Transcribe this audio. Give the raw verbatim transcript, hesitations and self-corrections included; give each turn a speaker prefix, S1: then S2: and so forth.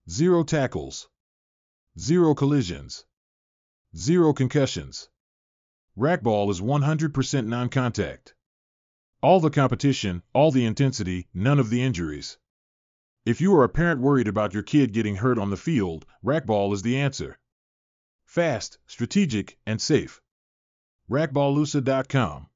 S1: Zero tackles. Zero collisions. Zero concussions. Racquetball is one hundred percent non-contact. All the competition, all the intensity, none of the injuries. If you are a parent worried about your kid getting hurt on the field, racquetball is the answer. Fast, strategic, and safe. racquetballusa dot com